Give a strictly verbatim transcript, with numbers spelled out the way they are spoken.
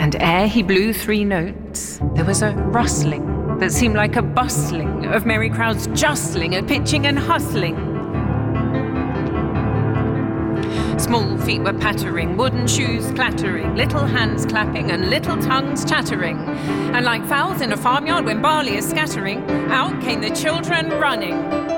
And ere he blew three notes, there was a rustling that seemed like a bustling of merry crowds justling and pitching and hustling. Small feet were pattering, wooden shoes clattering, little hands clapping and little tongues chattering. And like fowls in a farmyard when barley is scattering, out came the children running.